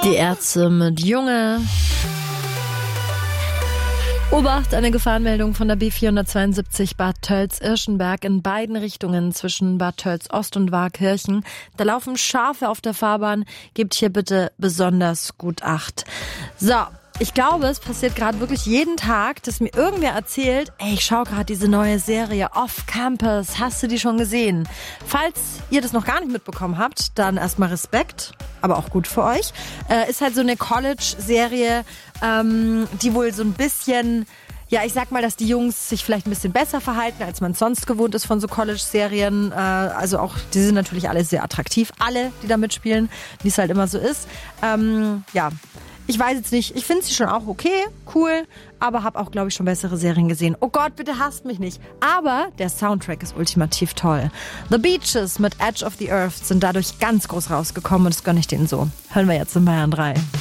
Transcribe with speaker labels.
Speaker 1: Die Ärzte mit Junge. Obacht, eine Gefahrenmeldung von der B472 Bad Tölz-Irschenberg in beiden Richtungen zwischen Bad Tölz-Ost und Waakirchen. Da laufen Schafe auf der Fahrbahn. Gebt hier bitte besonders gut Acht. So. Ich glaube, es passiert gerade wirklich jeden Tag, dass mir irgendwer erzählt, ey, ich schaue gerade diese neue Serie Off Campus, hast du die schon gesehen? Falls ihr das noch gar nicht mitbekommen habt, dann erstmal Respekt, aber auch gut für euch. Ist halt so eine College-Serie, die wohl so ein bisschen... Ja, ich sag mal, dass die Jungs sich vielleicht ein bisschen besser verhalten, als man sonst gewohnt ist von so College-Serien. Also auch, die sind natürlich alle sehr attraktiv. Alle, die da mitspielen, wie es halt immer so ist. Ja, ich weiß jetzt nicht. Ich finde sie schon auch okay, cool, aber habe auch, glaube ich, schon bessere Serien gesehen. Oh Gott, bitte hasst mich nicht. Aber der Soundtrack ist ultimativ toll. The Beaches mit Edge of the Earth sind dadurch ganz groß rausgekommen und das gönne ich denen so. Hören wir jetzt in Bayern 3.